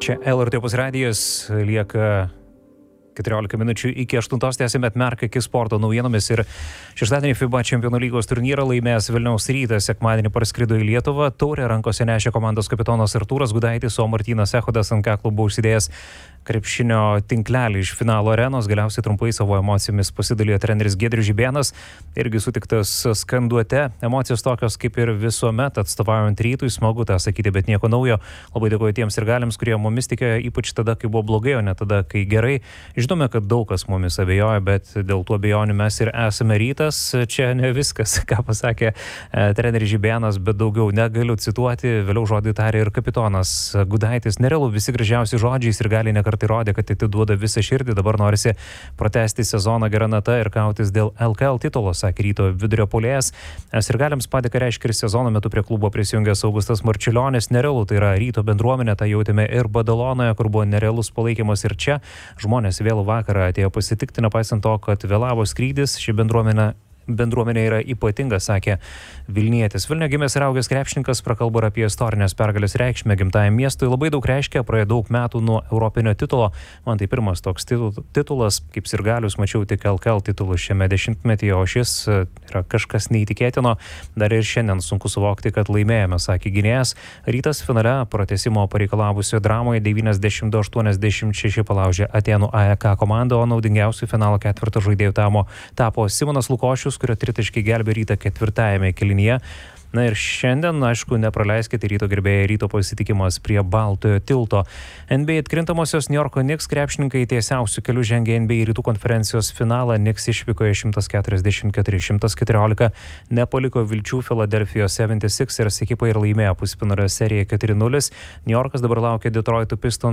Čia LRT Opus radijas, lieka 14 minučių iki 8, tęsime atmerkę iki sporto naujienomis ir šeštadienį FIBA Čempionų lygos turnyrą laimėjęs Vilniaus Rytas sekmadienį parskrido į Lietuvą. Taurę rankose nešė komandos kapitonas Artūras Gudaitis, o Martynas Echodas ant kaklo buvo užsidėjęs krepšinio tinklelį iš finalo arenos. Galiausiai trumpai savo emocijomis pasidalijo treneris Giedrius Žibėnas, irgi sutiktas skanduote. Emocijos tokios kaip ir visuomet, atstovaujant Rytui, smagu tą sakyti, bet nieko naujo. Labai dėkoju tiems sirgaliams, kurie mumis tikėjo, ypač tada, kai buvo blogai, o ne tada, kai gerai. Žinome, kad daug kas mumis abejoja, bet dėl tų abejonių mes ir esame Rytas. Čia ne viskas, ką pasakė treneris Žibėnas, bet daugiau negaliu cituoti. Vėliau žodį tarė ir kapitonas Gudaitis. Nerealu, visi gražiausi žodžiais ir gali nekartai rodė, kad atiduoda visą širdį. Dabar norisi pratęsti sezoną gera nata ir kautis dėl LKL titulo, sakė Ryto vidurio puolėjas. Sirgaliams padėką reiškia ir sezono metu prie klubo prisijungęs Augustas Marčiulionis. Nerealu, tai yra Ryto bendruomenė, tą jautėme ir Badalonoje, kur buvo nerealus palaikymas, ir čia žmonės vėlų vakarą atėjo pasitikti, nepaisant to, kad vėlavo skrydis. Ši bendruomenė yra ypatinga, sakė Vilnietis. Vilniuje gimęs ir augęs krepšininkas prakalbo apie istorinės pergalės reikšmę gimtajam miestui. Labai daug reiškia, praėjo daug metų nuo europinio titulo. Man tai pirmas toks titulas, kaip sirgalius mačiau tik LKL titulus šiame dešimtmetyje, o šis yra kažkas neįtikėtino. Dar ir šiandien sunku suvokti, kad laimėjome, sakė gynėjas. Rytas finale pratęsimo pareikalavusio dramoje 92-86 palaužė Atėnų AEK komandą, o naudingiausių finalo ketvirto žaidėjų tapo Simonas Lukošius, kurio tritaškiai gelbė Rytą ketvirtajame kėlinyje. Na ir šiandien, aišku, nepraleiskite Ryto gerbėjai, Ryto pasitikimas prie Baltojo tilto. NBA atkrintamosios New Yorko Knicks krepšininkai tiesiausių kelių žengė NBA rytų konferencijos finalą. Knicks išvykoje 144-114 nepaliko vilčių Philadelphijos 76ers ekipai ir laimėjo pusfinalio seriją 4-0. New Yorkas dabar laukia Detroito Pistons